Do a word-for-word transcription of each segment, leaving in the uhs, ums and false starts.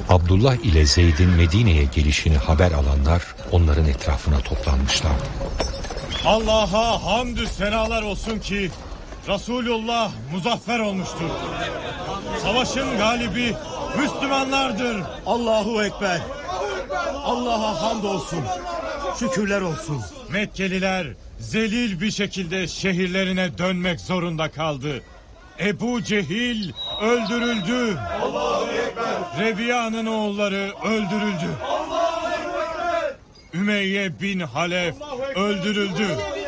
Abdullah ile Zeyd'in Medine'ye gelişini haber alanlar onların etrafına toplanmışlardı. Allah'a hamdü senalar olsun ki Resulullah muzaffer olmuştur. Savaşın galibi Müslümanlardır. Allahu Ekber. Allah'a hamdolsun. Şükürler olsun. Mekkeliler zelil bir şekilde şehirlerine dönmek zorunda kaldı. Ebu Cehil öldürüldü. Allahu Ekber. Rebiya'nın oğulları öldürüldü. Allahu Ekber. Ümeyye bin Halef öldürüldü.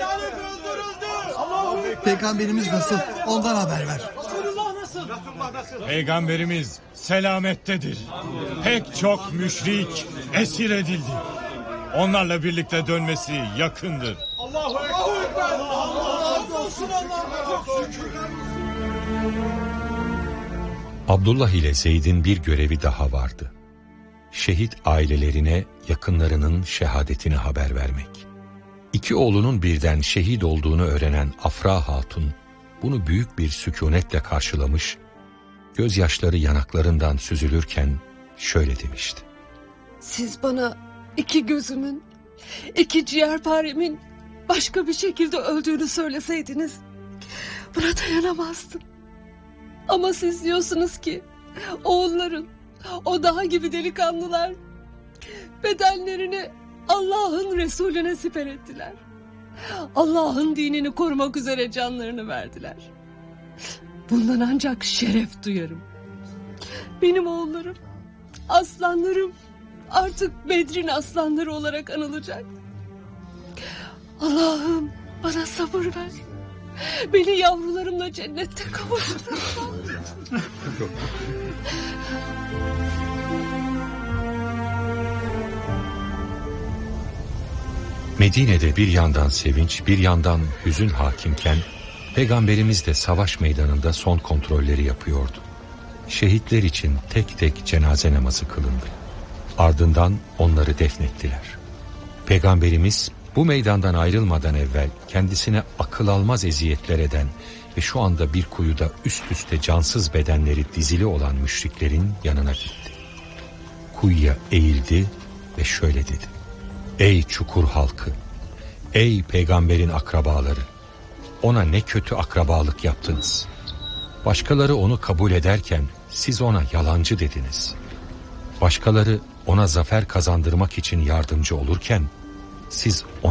Peygamberimiz nasıl? Ondan haber ver. Peygamberimiz selamettedir. Pek çok müşrik esir edildi. Onlarla birlikte dönmesi yakındır. Allahu Ekber. Allah olsun. Allah Abdullah ile Zeyd'in bir görevi daha vardı. Şehit ailelerine yakınlarının şehadetini haber vermek. İki oğlunun birden şehit olduğunu öğrenen Afra Hatun bunu büyük bir sükunetle karşılamış, gözyaşları yanaklarından süzülürken şöyle demişti. Siz bana iki gözümün, iki ciğerparemin başka bir şekilde öldüğünü söyleseydiniz buna dayanamazdım. Ama siz diyorsunuz ki oğulların, o dağ gibi delikanlılar bedenlerini Allah'ın Resulüne siper ettiler. Allah'ın dinini korumak üzere canlarını verdiler. Bundan ancak şeref duyarım. Benim oğullarım, aslanlarım artık Bedrin aslanları olarak anılacak. Allah'ım bana sabır ver. Beni yavrularımla cennette kavuştur. Medine'de bir yandan sevinç, bir yandan hüzün hakimken, Peygamberimiz de savaş meydanında son kontrolleri yapıyordu. Şehitler için tek tek cenaze namazı kılındı. Ardından onları defnettiler. Peygamberimiz bu meydandan ayrılmadan evvel kendisine akıl almaz eziyetler eden ve şu anda bir kuyuda üst üste cansız bedenleri dizili olan müşriklerin yanına gitti. Kuyuya eğildi ve şöyle dedi. Ey çukur halkı, ey peygamberin akrabaları, ona ne kötü akrabalık yaptınız. Başkaları onu kabul ederken siz ona yalancı dediniz. Başkaları ona zafer kazandırmak için yardımcı olurken siz ona